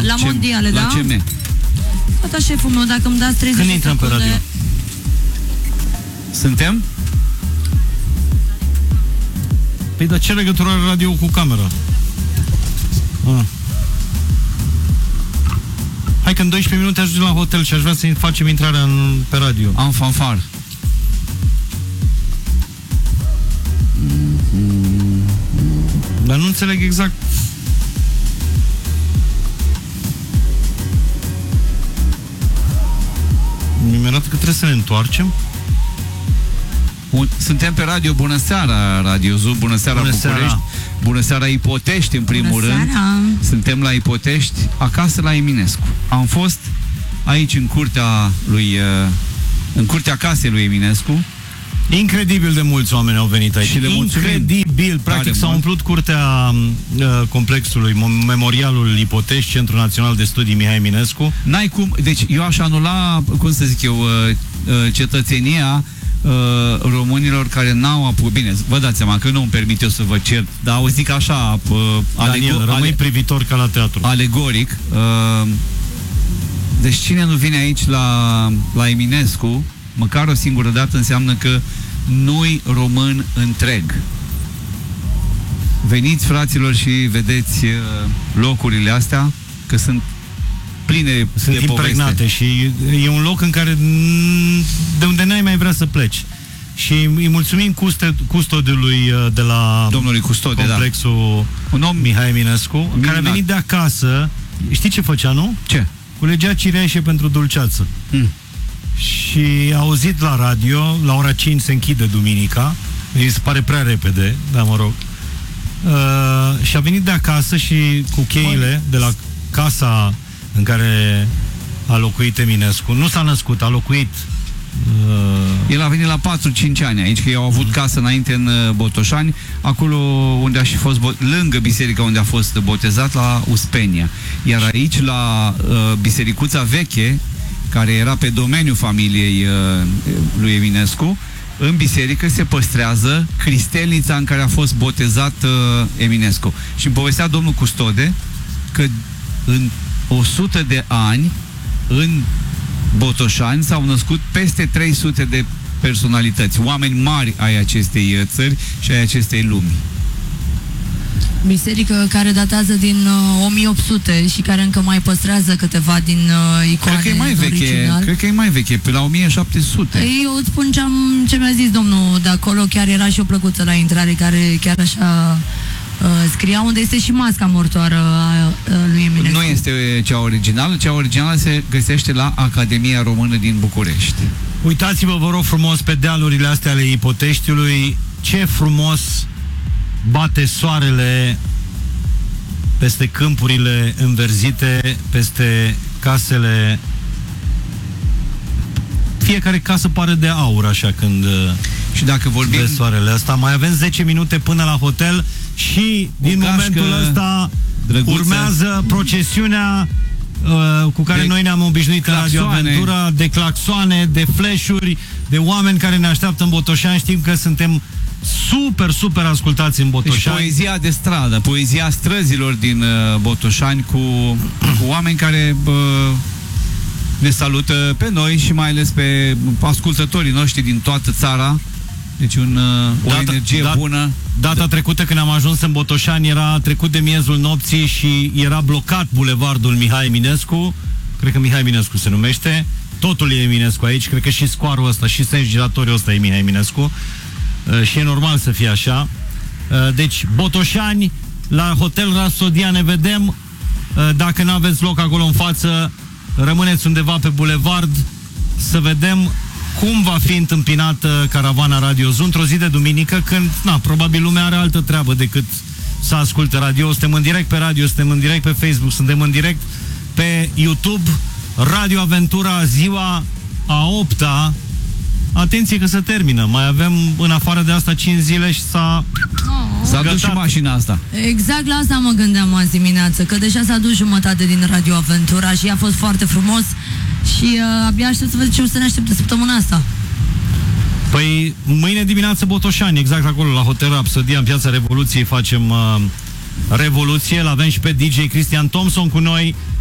La mondiale, la da? CM. Tata, șeful meu, dacă îmi dați 30 Când intrăm pe radio? Suntem? Păi, dar ce legătură are radio cu camera? Hai că în 12 minute ajungem la hotel și aș vrea să facem intrarea pe radio. Am fanfar. Dar nu înțeleg exact. Mi-a arată că trebuie să ne întoarcem. Suntem pe radio. Bună seara, Radio Zoo. Bună seara, Bună București. seara. Bună seara, Ipotești, în primul Bună rând. seara. Suntem la Ipotești, acasă la Eminescu. Am fost aici în curtea casei lui Eminescu. Incredibil de mulți oameni au venit aici. Și le mulțumim. Incredibil. Practic s-a umplut curtea complexului, memorialul Ipotești, Centrul Național de Studii Mihai Eminescu. N-ai cum, deci eu aș anula, cum să zic eu, cetățenia românilor care n-au apucat. Bine, vă dați seama că nu îmi permit eu să vă cert, dar o zic așa, Daniel, rămâi privitor ca la teatru. Alegoric. Deci cine nu vine aici la Eminescu, măcar o singură dată, înseamnă că nu-i român întreg. Veniți, fraților, și vedeți locurile astea, că sunt pline Sunt de impregnate poveste. și e un loc în care de unde n-ai mai vrea să pleci. Și îi mulțumim custodului de la domnului Custode, complexul un om Mihai Eminescu, minunat, care a venit de acasă. Știi ce făcea, nu? Ce? Culegea cireașe pentru dulceață. Și a auzit la radio, la ora 5 se închide duminica, îi se pare prea repede, dar mă rog. Și a venit de acasă și cu cheile de la casa în care a locuit Eminescu. Nu s-a născut, a locuit. El a venit la 4-5 ani aici, că ei au avut casă înainte în Botoșani, acolo unde a și fost, lângă biserica unde a fost botezat, la Uspenia. Iar aici, la bisericuța veche, care era pe domeniul familiei lui Eminescu, în biserică se păstrează cristelnița în care a fost botezat Eminescu. Și îmi povestea domnul Custode că în 100 de ani în Botoșani s-au născut peste 300 de personalități, oameni mari ai acestei țări și ai acestei lumi. Biserică care datează din 1800 și care încă mai păstrează câteva din icoane. Cred că e mai veche, original. cred că e mai veche, pe la 1700. Eu îți spun ce mi-a zis domnul de acolo, chiar era și o plăcuță la intrare care chiar așa scria unde este și masca mortoară a lui Eminescu. Nu este cea originală, cea originală se găsește la Academia Română din București. Uitați-vă, vă rog frumos, pe dealurile astea ale Ipoteștiului, ce frumos bate soarele peste câmpurile înverzite, peste casele. Fiecare casă pare de aur așa când și dacă vorbim de soarele ăsta. Mai avem 10 minute până la hotel și din momentul ăsta drăguță, urmează procesiunea cu care noi ne-am obișnuit în Radio Aventura, de claxoane, de flash-uri, de oameni care ne așteaptă în Botoșani. Știm că suntem super ascultați în Botoșani. Deci poezia de stradă, poezia străzilor din Botoșani cu oameni care ne salută pe noi și mai ales pe ascultătorii noștri din toată țara. Deci o energie bună. Data trecută când am ajuns în Botoșani era trecut de miezul nopții și era blocat bulevardul Mihai Eminescu. Cred că Mihai Eminescu se numește. Totul e Eminescu aici. Cred că și scoarul ăsta și sens-giratoriul ăsta e Mihai Eminescu. Și e normal să fie așa. Deci Botoșani, la Hotel Rapsodia ne vedem. Dacă nu aveți loc acolo în față, rămâneți undeva pe bulevard să vedem cum va fi întâmpinată caravana Radio Zoo într-o zi de duminică, când, probabil lumea are altă treabă decât să asculte radio. Suntem în direct pe radio, suntem în direct pe Facebook, suntem în direct pe YouTube. Radio Aventura, ziua a 8-a. Atenție că se termină. Mai avem în afară de asta 5 zile și s-a dus și mașina asta. Exact la asta mă gândeam azi dimineață, că deja s-a dus jumătate din Radio Aventura și a fost foarte frumos și abia aștept să văd ce o să ne aștepte săptămâna asta. Păi mâine dimineață Botoșani, exact acolo la Hotel Rapsodia, în Piața Revoluției, facem Revoluție. L-avem și pe DJ Cristian Thompson cu noi.